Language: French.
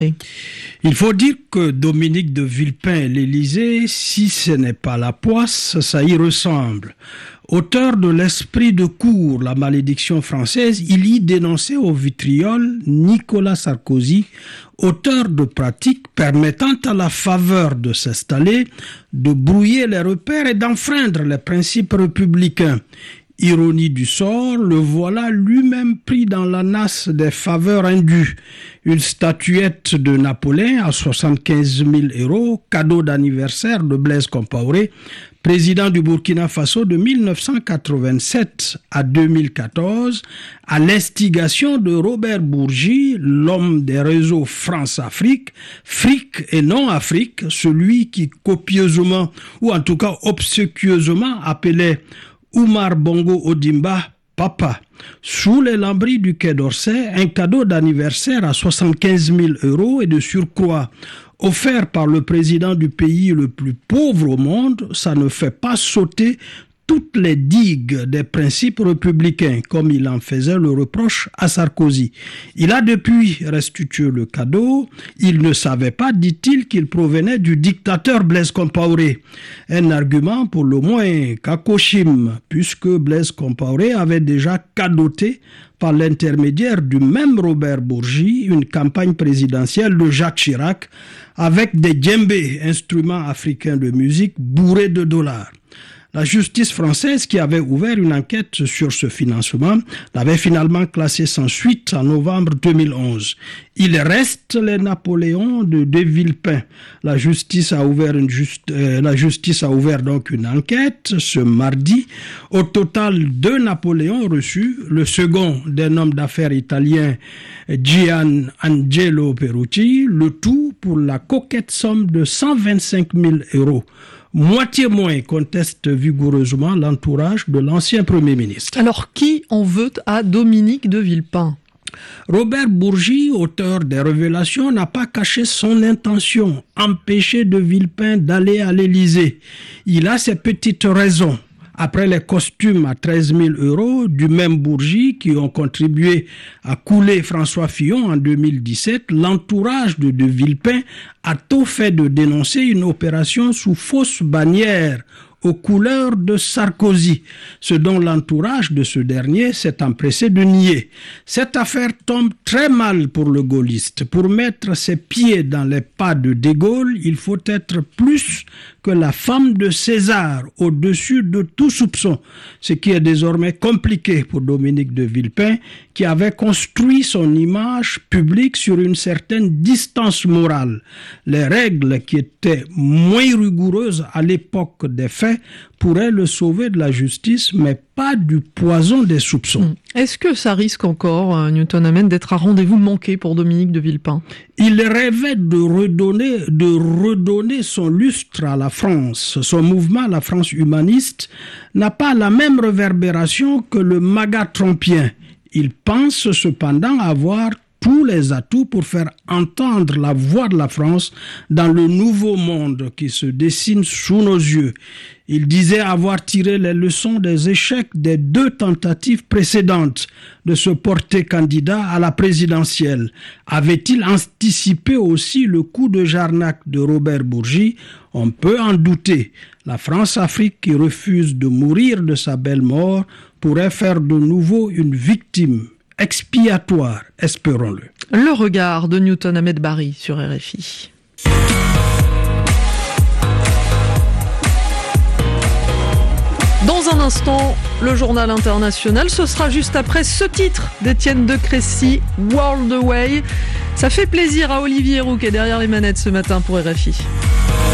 Il faut dire que Dominique de Villepin et l'Élysée, si ce n'est pas la poisse, ça y ressemble. Auteur de l'esprit de cour, la malédiction française, il y dénonçait au vitriol Nicolas Sarkozy, auteur de pratiques permettant à la faveur de s'installer, de brouiller les repères et d'enfreindre les principes républicains. Ironie du sort, le voilà lui-même pris dans la nasse des faveurs indues. Une statuette de Napoléon à 75 000 €, cadeau d'anniversaire de Blaise Compaoré, président du Burkina Faso de 1987 à 2014, à l'instigation de Robert Bourgi, l'homme des réseaux France-Afrique, Fric et non-Afrique, celui qui copieusement, ou en tout cas obséquieusement, appelait Oumar Bongo Ondimba papa. Sous les lambris du Quai d'Orsay, un cadeau d'anniversaire à 75 000 € et de surcroît offert par le président du pays le plus pauvre au monde, ça ne fait pas sauter toutes les digues des principes républicains, comme il en faisait le reproche à Sarkozy. Il a depuis restitué le cadeau. Il ne savait pas, dit-il, qu'il provenait du dictateur Blaise Compaoré. Un argument pour le moins cacochime, puisque Blaise Compaoré avait déjà cadoté par l'intermédiaire du même Robert Bourgi une campagne présidentielle de Jacques Chirac avec des djembés, instruments africains de musique bourrés de dollars. La justice française, qui avait ouvert une enquête sur ce financement, l'avait finalement classé sans suite en novembre 2011. Il reste les Napoléons de Villepin. La justice a ouvert donc une enquête ce mardi. Au total, 2 Napoléons reçus, le second d'un homme d'affaires italien, Gian Angelo Perucci, le tout pour la coquette somme de 125 000 €. Moitié moins, conteste vigoureusement l'entourage de l'ancien Premier ministre. Alors, qui en veut à Dominique de Villepin ? Robert Bourgi, auteur des révélations, n'a pas caché son intention, empêcher de Villepin d'aller à l'Élysée. Il a ses petites raisons. Après les costumes à 13 000 € du même Bourgi qui ont contribué à couler François Fillon en 2017, l'entourage de Villepin a tôt fait de dénoncer une opération sous fausse bannière aux couleurs de Sarkozy, ce dont l'entourage de ce dernier s'est empressé de nier. Cette affaire tombe très mal pour le gaulliste. Pour mettre ses pieds dans les pas de De Gaulle, il faut être plus que la femme de César, au-dessus de tout soupçon, ce qui est désormais compliqué pour Dominique de Villepin, qui avait construit son image publique sur une certaine distance morale. Les règles qui étaient moins rigoureuses à l'époque des faits pourraient le sauver de la justice, mais pas du poison des soupçons. Est-ce que ça risque encore, Newton Amen, d'être un rendez-vous manqué pour Dominique de Villepin ? Il rêvait de redonner son lustre à la France. Son mouvement, la France humaniste, n'a pas la même réverbération que le MAGA trumpien. Il pense cependant avoir tous les atouts pour faire entendre la voix de la France dans le nouveau monde qui se dessine sous nos yeux. Il disait avoir tiré les leçons des échecs des 2 tentatives précédentes de se porter candidat à la présidentielle. Avait-il anticipé aussi le coup de Jarnac de Robert Bourgi ? On peut en douter. La France-Afrique qui refuse de mourir de sa belle mort pourrait faire de nouveau une victime expiatoire, espérons-le. Le regard de Newton Ahmed Barry sur RFI. Dans un instant, le journal international, ce sera juste après ce titre d'Étienne de Crécy, World Away. Ça fait plaisir à Olivier Roux qui est derrière les manettes ce matin pour RFI.